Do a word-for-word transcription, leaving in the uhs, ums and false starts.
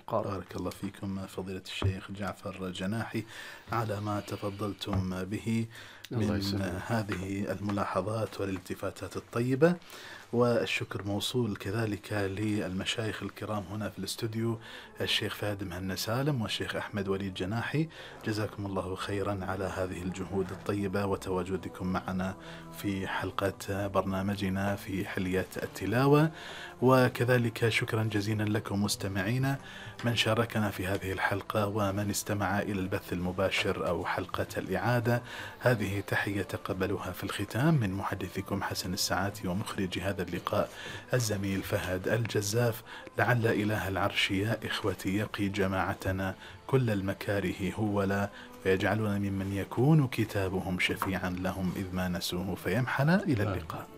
الأفكار. بارك الله فيكم فضيلة الشيخ جعفر جناحي على ما تفضلتم به من هذه الملاحظات والالتفاتات الطيبة، والشكر موصول كذلك للمشايخ الكرام هنا في الاستوديو، الشيخ فهد مهنا سالم والشيخ أحمد وليد جناحي، جزاكم الله خيرا على هذه الجهود الطيبة وتواجدكم معنا في حلقة برنامجنا في حلية التلاوة. وكذلك شكرا جزيلا لكم مستمعينا من شاركنا في هذه الحلقة ومن استمع إلى البث المباشر أو حلقة الإعادة. هذه تحية تقبلها في الختام من محدثكم حسن الساعاتي ومخرج هذا اللقاء الزميل فهد الجزاف. لعل إله العرش يا إخوتي يقي جماعتنا كل المكاره هو لا، ويجعلنا ممن يكون كتابهم شفيعا لهم إذ ما نسوه فيمحل. إلى اللقاء.